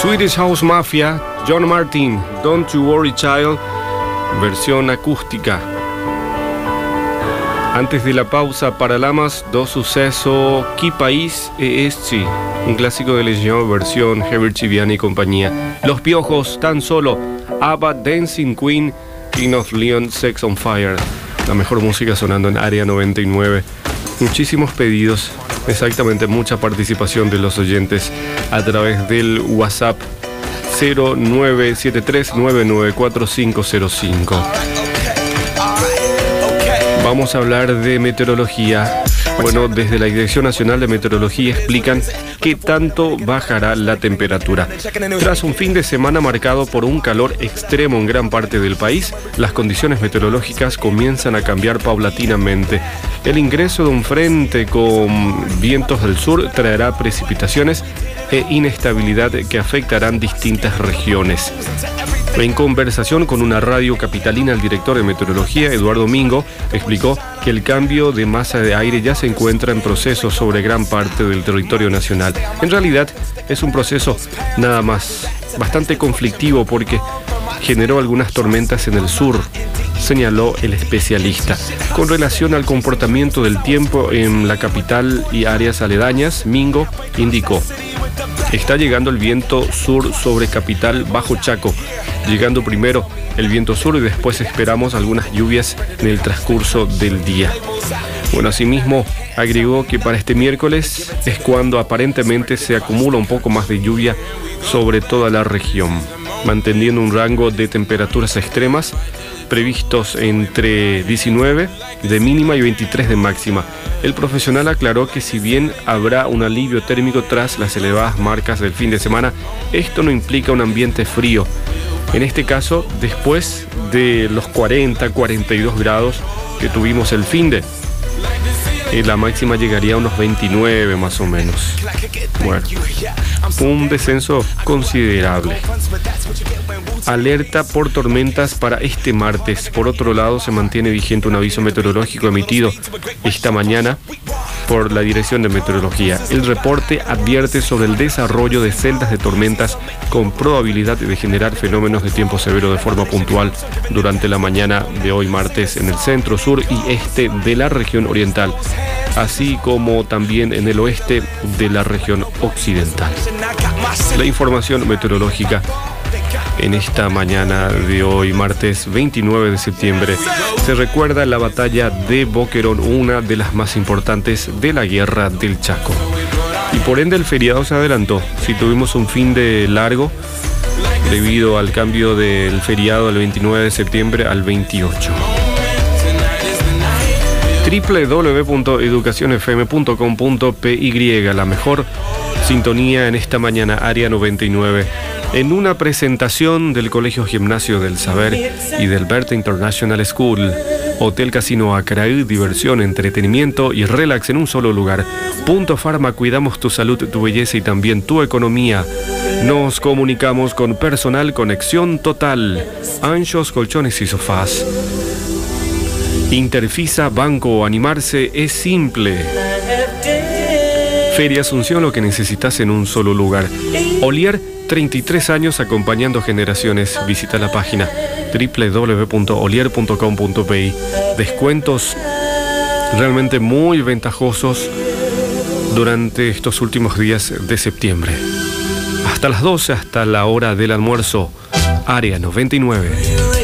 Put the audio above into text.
Swedish House Mafia, John Martin, Don't You Worry Child, versión acústica. Antes de la pausa, Paralamas do Suceso, Que País é Este, un clásico de Legión, versión Herbert Chiviani y compañía. Los Piojos, Tan Solo, ABBA, Dancing Queen, King of Leon, Sex on Fire. La mejor música sonando en Área 99. Muchísimos pedidos, exactamente, mucha participación de los oyentes a través del WhatsApp 0973994505. Vamos a hablar de meteorología. Bueno, desde la Dirección Nacional de Meteorología explican qué tanto bajará la temperatura. Tras un fin de semana marcado por un calor extremo en gran parte del país, las condiciones meteorológicas comienzan a cambiar paulatinamente. El ingreso de un frente con vientos del sur traerá precipitaciones e inestabilidad que afectarán distintas regiones. En conversación con una radio capitalina, el director de meteorología, Eduardo Mingo, explicó que el cambio de masa de aire ya se encuentra en proceso sobre gran parte del territorio nacional. En realidad, es un proceso nada más bastante conflictivo porque generó algunas tormentas en el sur, señaló el especialista. Con relación al comportamiento del tiempo en la capital y áreas aledañas, Mingo indicó: está llegando el viento sur sobre capital Bajo Chaco, llegando primero el viento sur y después esperamos algunas lluvias en el transcurso del día. Bueno, asimismo agregó que para este miércoles es cuando aparentemente se acumula un poco más de lluvia sobre toda la región, manteniendo un rango de temperaturas extremas previstos entre 19 de mínima y 23 de máxima. El profesional aclaró que si bien habrá un alivio térmico tras las elevadas marcas del fin de semana, esto no implica un ambiente frío. En este caso, después de los 42 grados que tuvimos el finde, la máxima llegaría a unos 29 más o menos. Bueno, un descenso considerable. Alerta por tormentas para este martes. Por otro lado, se mantiene vigente un aviso meteorológico emitido esta mañana por la Dirección de Meteorología. El reporte advierte sobre el desarrollo de celdas de tormentas con probabilidad de generar fenómenos de tiempo severo de forma puntual durante la mañana de hoy martes en el centro, sur y este de la región oriental, así como también en el oeste de la región occidental. La información meteorológica en esta mañana de hoy, martes 29 de septiembre, se recuerda la batalla de Boquerón, una de las más importantes de la guerra del Chaco. Y por ende el feriado se adelantó. Si tuvimos un fin de largo debido al cambio del feriado del 29 de septiembre al 28. www.educacionfm.com.py, la mejor sintonía en esta mañana, Área 99. En una presentación del Colegio Gimnasio del Saber y del Berta International School, Hotel Casino Acaraí, diversión, entretenimiento y relax en un solo lugar. Punto Pharma, cuidamos tu salud, tu belleza y también tu economía. Nos comunicamos con personal Conexión Total, anchos, colchones y sofás. Interfisa Banco, animarse es simple. Feria Asunción, lo que necesitas en un solo lugar. Olier, 33 años acompañando generaciones. Visita la página www.olier.com.py. Descuentos realmente muy ventajosos durante estos últimos días de septiembre. Hasta las 12, hasta la hora del almuerzo. Área 99.